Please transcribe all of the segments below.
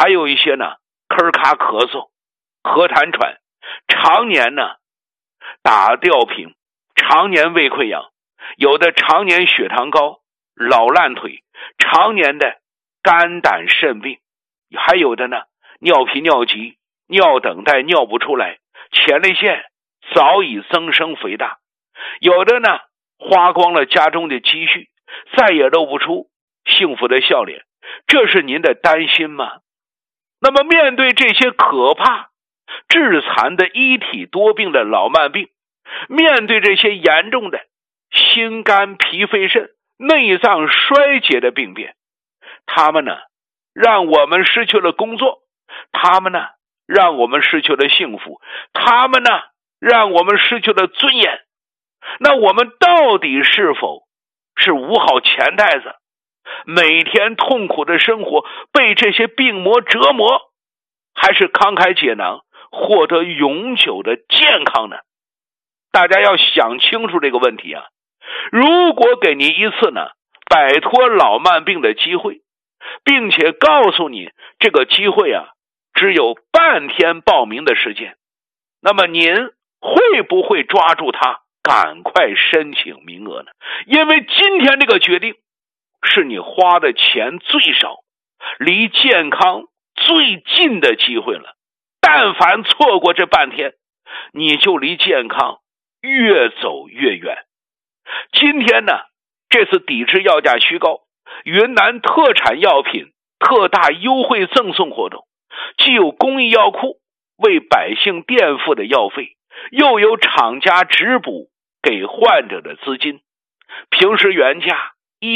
还有一些呢咳咔咳嗽、咳痰喘，常年呢打吊瓶，常年胃溃疡，有的常年血糖高、老烂腿，常年的肝胆肾病，还有的呢尿频尿急，尿等待尿不出来，前列腺早已增生肥大，有的呢花光了家中的积蓄，再也露不出幸福的笑脸，这是您的担心吗？那么面对这些可怕致残的一体多病的老慢病，面对这些严重的心肝脾肺肾内脏衰竭的病变，他们呢让我们失去了工作，他们呢让我们失去了幸福，他们呢让我们失去了尊严。那我们到底是否是捂好钱袋子，每天痛苦的生活，被这些病魔折磨，还是慷慨解囊，获得永久的健康呢？大家要想清楚这个问题啊！如果给您一次呢摆脱老慢病的机会，并且告诉你这个机会啊只有半天报名的时间，那么您会不会抓住它，赶快申请名额呢？因为今天这个决定是你花的钱最少，离健康最近的机会了。但凡错过这半天，你就离健康越走越远。今天呢，这次抵制药价虚高，云南特产药品特大优惠赠送活动，既有公益药库为百姓垫付的药费，又有厂家直补给患者的资金。平时原价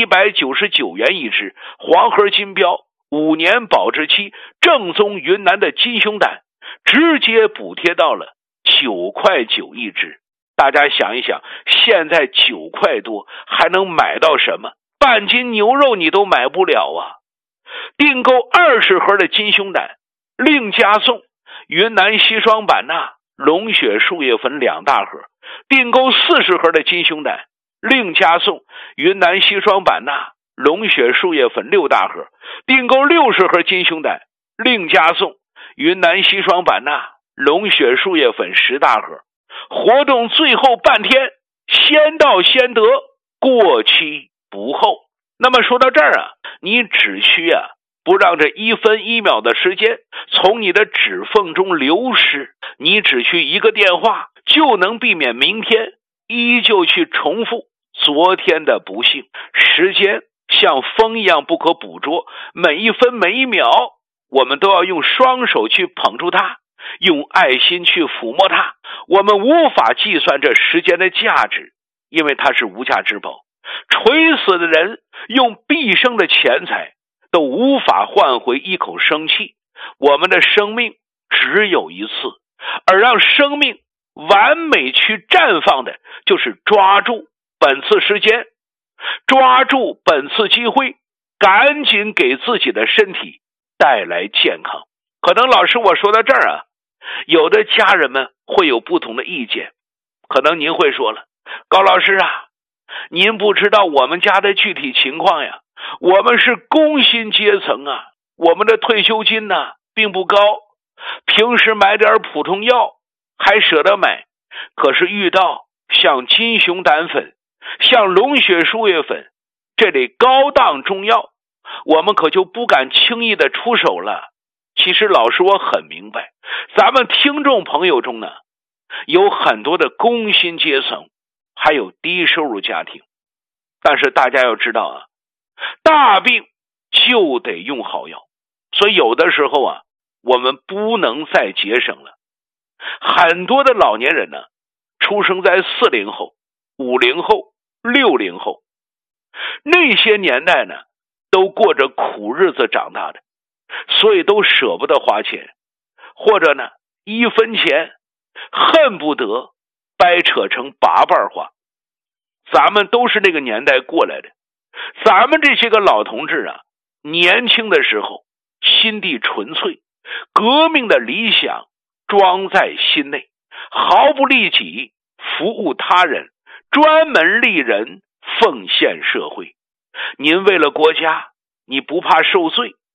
199元一支，黄盒金标5年保质期，正宗云南的金熊胆直接补贴到了9块9一支。大家想一想，现在9块多还能买到什么？半斤牛肉你都买不了啊！订购20盒的金熊胆，另加送云南硒霜版钠、龙血树叶粉2大盒；订购40盒的金熊胆，另加送云南硒霜版钠、龙血树叶粉6大盒；订购60盒金熊胆，另加送云南硒霜版钠、龙血树叶粉10大盒。活动最后半天，先到先得，过期不候。那么说到这儿啊，你只需不让这1分1秒的时间从你的指缝中流失，你只需一个电话，就能避免明天依旧去重复昨天的不幸。时间像风一样不可捕捉，每一分每一秒我们都要用双手去捧住它，用爱心去抚摸它。我们无法计算这时间的价值，因为它是无价之宝。垂死的人用毕生的钱财都无法换回一口生气。我们的生命只有一次，而让生命完美去绽放的，就是抓住本次时间，抓住本次机会，赶紧给自己的身体带来健康。可能老师我说到这儿啊，有的家人们会有不同的意见，可能您会说了，高老师啊，您不知道我们家的具体情况呀，我们是工薪阶层啊，我们的退休金呢并不高，平时买点普通药还舍得买，可是遇到像金熊胆粉、像龙血树叶粉这类高档中药，我们可就不敢轻易的出手了。其实老师我很明白，咱们听众朋友中呢，有很多的工薪阶层，还有低收入家庭。但是大家要知道啊，大病就得用好药，所以有的时候啊，我们不能再节省了。很多的老年人呢，出生在40后、50后、60后，那些年代呢，都过着苦日子长大的，所以都舍不得花钱，或者呢1分钱恨不得掰扯成8瓣花。咱们都是那个年代过来的，咱们这些个老同志啊，年轻的时候心地纯粹，革命的理想装在心内，毫不利己，服务他人，专门利人，奉献社会。您为了国家，你不怕受罪，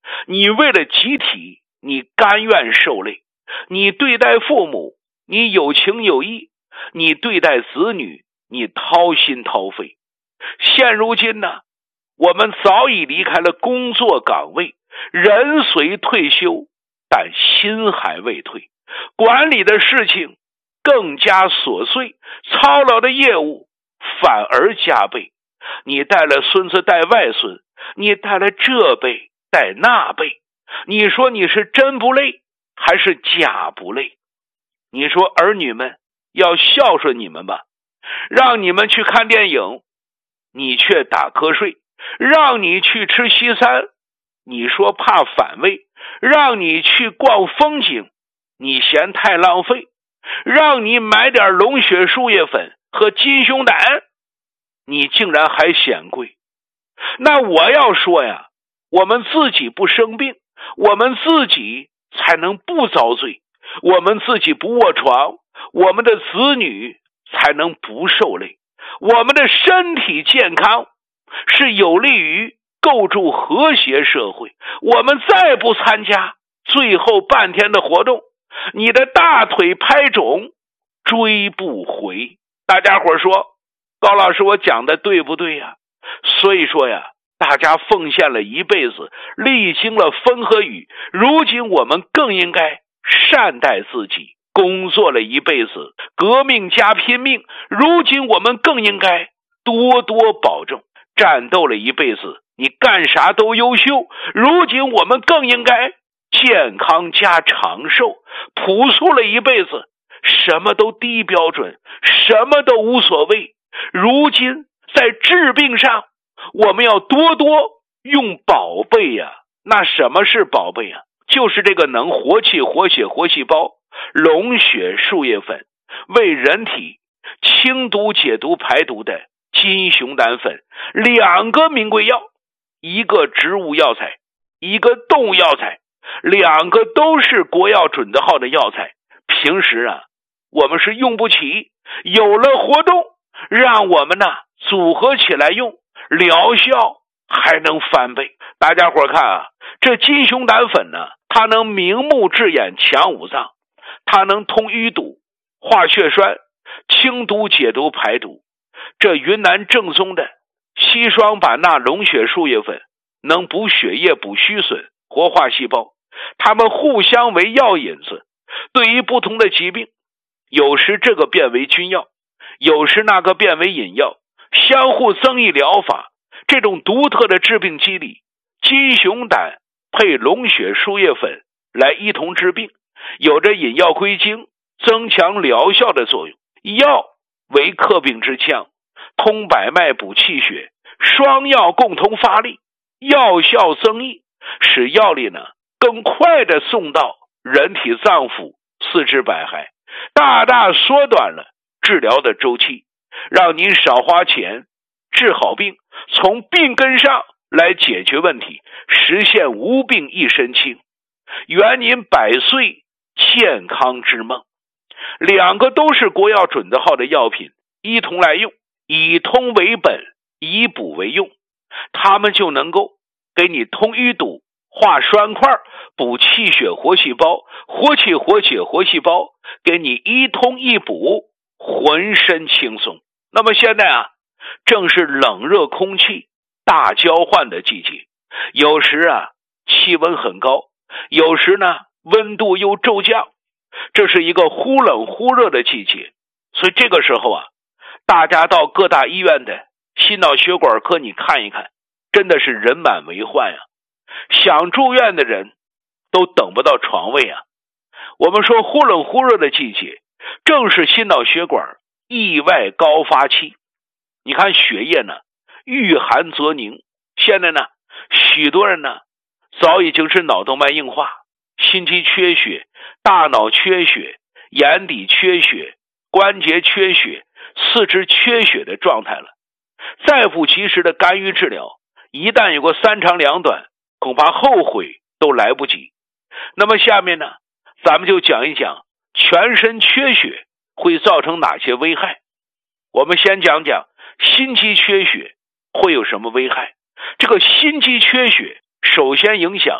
你为了集体，你甘愿受累，你对待父母，你有情有义，你对待子女，你掏心掏肺。现如今呢，我们早已离开了工作岗位，人虽退休，但心还未退，管理的事情更加琐碎，操劳的业务反而加倍。你带了孙子带外孙，你带了这辈带那辈，你说你是真不累还是假不累？你说儿女们要孝顺你们吧，让你们去看电影，你却打瞌睡；让你去吃西餐，你说怕反胃；让你去逛风景，你嫌太浪费；让你买点龙血树叶粉和金熊胆，你竟然还嫌贵。那我要说呀，我们自己不生病，我们自己才能不遭罪；我们自己不卧床，我们的子女才能不受累。我们的身体健康是有利于构筑和谐社会。我们再不参加最后半天的活动，你的大腿拍肿，追不回。大家伙说，高老师我讲的对不对呀？所以说呀，大家奉献了一辈子，历经了风和雨，如今我们更应该善待自己。工作了一辈子，革命加拼命，如今我们更应该多多保重。战斗了一辈子，你干啥都优秀，如今我们更应该健康加长寿。朴素了一辈子，什么都低标准，什么都无所谓，如今在治病上我们要多多用宝贝呀。那什么是宝贝啊？就是这个能活气活血活细胞龙血树叶粉，为人体清毒解毒排毒的金熊胆粉，两个名贵药，一个植物药材，一个动物药材，两个都是国药准字号的药材。平时啊，我们是用不起，有了活动，让我们呢组合起来用，疗效还能翻倍。大家伙看啊，这金熊胆粉呢，它能明目治眼强五脏，它能通淤堵化血栓，清毒解毒排毒。这云南正宗的硒霜版钠龙血树叶粉能补血液补虚损活化细胞，它们互相为药引子，对于不同的疾病，有时这个变为君药，有时那个变为引药，相互增益疗法。这种独特的治病机理，金熊胆配龙血树叶粉来一同治病，有着引药归经增强疗效的作用。药为克病之枪，通百脉补气血，双药共同发力，药效增益，使药力呢更快的送到人体脏腑四肢百骸，大大缩短了治疗的周期，让您少花钱治好病，从病根上来解决问题，实现无病一身轻，圆您百岁健康之梦。两个都是国药准字号的药品，一同来用，以通为本，以补为用，它们就能够给你通淤堵化栓块，补气血活细胞，活气活血活细胞，给你一通一补，浑身轻松。那么现在啊，正是冷热空气大交换的季节，有时啊气温很高，有时呢温度又骤降，这是一个忽冷忽热的季节。所以这个时候啊，大家到各大医院的心脑血管科你看一看，真的是人满为患啊，想住院的人都等不到床位啊。我们说忽冷忽热的季节，正是心脑血管意外高发期。你看血液呢遇寒则凝，现在呢许多人呢早已经是脑动脉硬化、心肌缺血、大脑缺血、眼底缺血、关节缺血、四肢缺血的状态了。再不及时的干预治疗，一旦有个三长两短，恐怕后悔都来不及。那么下面呢，咱们就讲一讲全身缺血会造成哪些危害。我们先讲讲心肌缺血会有什么危害。这个心肌缺血首先影响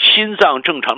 心脏正常